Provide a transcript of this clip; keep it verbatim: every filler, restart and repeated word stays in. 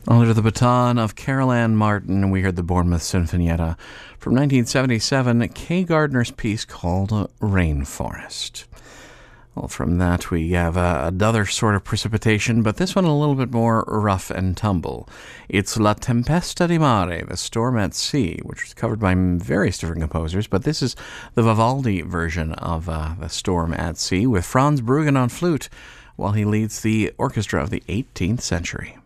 Under the baton of Carol Ann Martin, we heard the Bournemouth Sinfonietta from nineteen seventy-seven, Kay Gardner's piece called Rainforest. Well, from that we have uh, another sort of precipitation, but this one a little bit more rough and tumble. It's La Tempesta di Mare, The Storm at Sea, which was covered by various different composers, but this is the Vivaldi version of uh, The Storm at Sea with Franz Bruggen on flute, while he leads the orchestra of the eighteenth century.